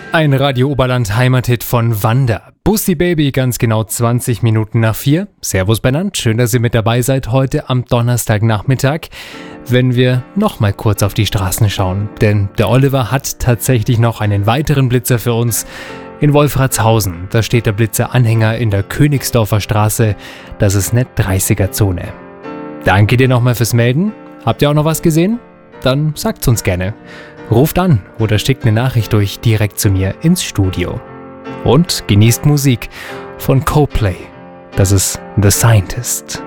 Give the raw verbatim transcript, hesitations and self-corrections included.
Ein Radio Oberland Heimathit von Wanda. Bussi Baby, ganz genau zwanzig Minuten nach vier. Servus benannt, schön, dass ihr mit dabei seid heute am Donnerstagnachmittag, wenn wir nochmal kurz auf die Straßen schauen. Denn der Oliver hat tatsächlich noch einen weiteren Blitzer für uns in Wolfratshausen. Da steht der Blitzer-Anhänger in der Königsdorfer Straße. Das ist eine dreißiger-Zone. Danke dir nochmal fürs Melden. Habt ihr auch noch was gesehen? Dann sagt's uns gerne. Ruft an oder schickt eine Nachricht durch direkt zu mir ins Studio. Und genießt Musik von Coldplay. Das ist The Scientist.